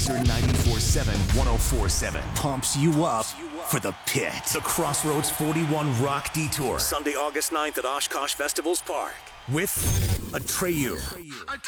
Laser 94.7, 104.7 pumps you up for the pit. The Crossroads 41 Rock Detour. Sunday, August 9th at Oshkosh Festivals Park. With Atreyu.